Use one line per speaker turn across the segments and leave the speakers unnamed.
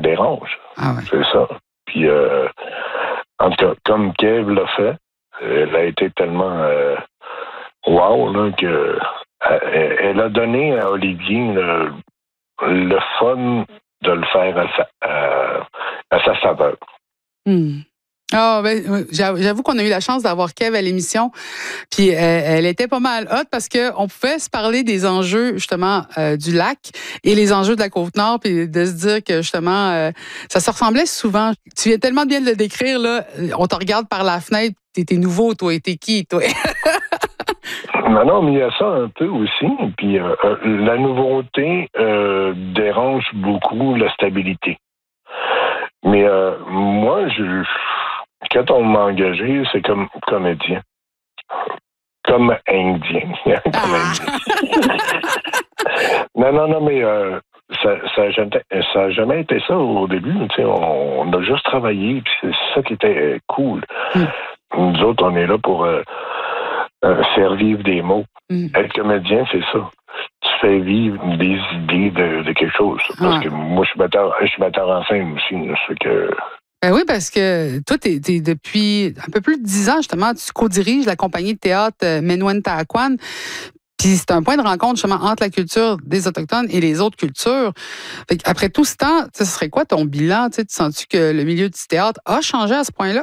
dérange.
Ah ouais.
C'est ça. Puis, en tout cas, comme Kev l'a fait, elle a été tellement wow là, que elle a donné à Olivier le fun de le faire à sa saveur.
Ah, j'avoue qu'on a eu la chance d'avoir Kev à l'émission. Puis elle était pas mal hot parce qu'on pouvait se parler des enjeux, justement, du lac et les enjeux de la Côte-Nord, puis de se dire que, justement, ça se ressemblait souvent. Tu viens tellement bien de le décrire, là. On te regarde par la fenêtre. T'es nouveau, toi. T'es qui, toi?
Non, mais il y a ça un peu aussi. Puis la nouveauté dérange beaucoup la stabilité. Mais moi, quand on m'a engagé, c'est comme comédien. Comme indien. Non, mais ça a jamais été ça au début. On a juste travaillé, puis c'est ça qui était cool. Nous autres, on est là pour faire vivre des mots. Être comédien, c'est ça. Tu fais vivre des idées de quelque chose. Parce que moi, je suis metteur en scène aussi. C'est que...
Ben oui, parce que toi, t'es depuis un peu plus de 10 ans, justement, tu co-diriges la compagnie de théâtre Menwen Taakwan. Puis c'est un point de rencontre, justement, entre la culture des Autochtones et les autres cultures. Fait après tout ce temps, ce serait quoi ton bilan? Tu sens-tu que le milieu du théâtre a changé à ce point-là?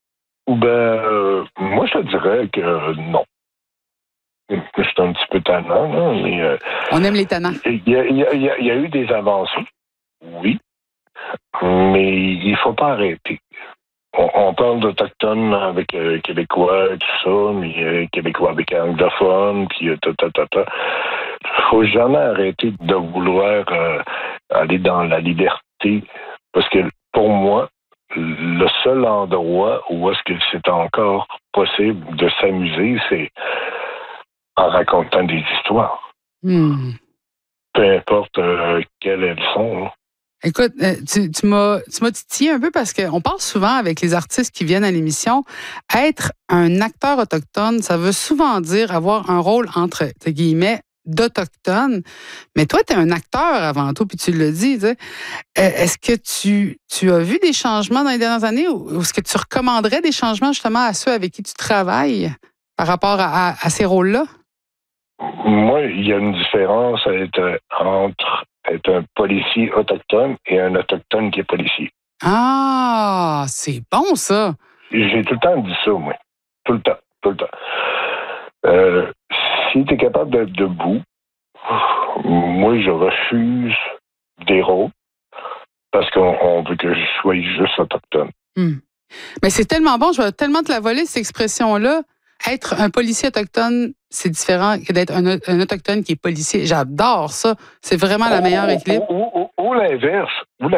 Ben, moi, je te dirais que non. Je suis un petit peu tannant, là, mais...
on aime les tannants.
Il y a eu des avancées, oui, mais il faut pas arrêter. On parle d'Autochtones avec Québécois et tout ça, mais Québécois avec anglophones, puis faut jamais arrêter de vouloir aller dans la liberté, parce que pour moi, le seul endroit où est-ce que c'est encore possible de s'amuser, c'est en racontant des histoires. Peu importe quelles elles sont. Hein.
Écoute, tu m'as titillé un peu parce qu'on parle souvent avec les artistes qui viennent à l'émission. Être un acteur autochtone, ça veut souvent dire avoir un rôle entre guillemets d'autochtone. Mais toi, tu es un acteur avant tout, puis tu le dis. Est-ce que tu as vu des changements dans les dernières années ou est-ce que tu recommanderais des changements justement à ceux avec qui tu travailles par rapport à ces rôles-là?
Moi, il y a une différence entre être un policier autochtone et un autochtone qui est policier.
Ah, c'est bon ça!
J'ai tout le temps dit ça, moi. Tout le temps. Si tu es capable d'être debout, moi, je refuse des rôles parce qu'on veut que je sois juste autochtone.
Mais c'est tellement bon, je vais tellement te la voler, cette expression-là. Être un policier autochtone, c'est différent que d'être un autochtone qui est policier. J'adore ça. C'est vraiment la meilleure équilibre.
Ou l'inverse.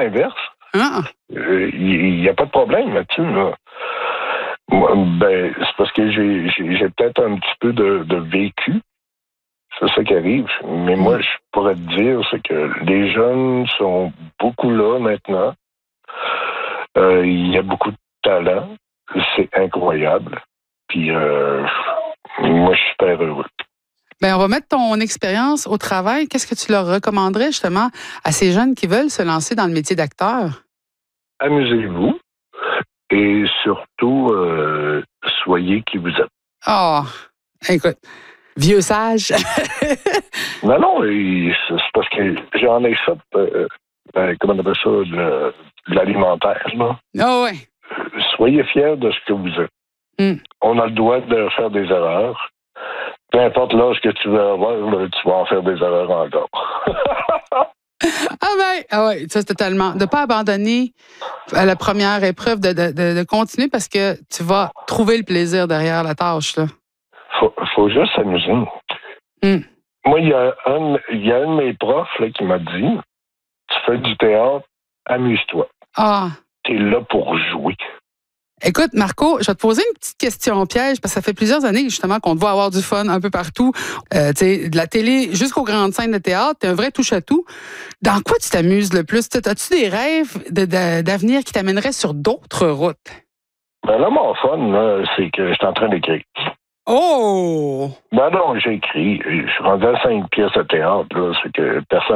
Il n'y a pas de problème là-dessus. Là. Ben, c'est parce que j'ai peut-être un petit peu de vécu. C'est ça qui arrive. Mais moi, je pourrais te dire, c'est que les jeunes sont beaucoup là maintenant. Il y a beaucoup de talent. C'est incroyable. Puis, moi, je suis super heureux.
Ben, on va mettre ton expérience au travail. Qu'est-ce que tu leur recommanderais, justement, à ces jeunes qui veulent se lancer dans le métier d'acteur?
Amusez-vous et surtout, soyez qui vous êtes.
Oh, écoute, vieux sage.
Non, c'est parce que j'en ai fait, comment on appelle ça, de l'alimentaire, là.
Ah ouais.
Soyez fiers de ce que vous êtes. On a le droit de faire des erreurs. Peu importe l'âge que tu veux avoir, tu vas en faire des erreurs encore.
Ah ouais, ça c'est totalement. De ne pas abandonner à la première épreuve, de continuer parce que tu vas trouver le plaisir derrière la tâche. Là.
Faut juste s'amuser. Moi, il y a un de mes profs là, qui m'a dit, tu fais du théâtre, amuse-toi.
Ah.
T'es là pour jouer.
Écoute, Marco, je vais te poser une petite question piège, parce que ça fait plusieurs années, justement, qu'on te voit avoir du fun un peu partout. Tu sais, de la télé jusqu'aux grandes scènes de théâtre, t'es un vrai touche-à-tout. Dans quoi tu t'amuses le plus? As-tu des rêves d'avenir qui t'amèneraient sur d'autres routes?
Ben là, mon fun, là, c'est que je suis en train d'écrire.
Oh!
Ben non, j'ai écrit. Je suis rendu à 5 pièces de théâtre, là. C'est que personne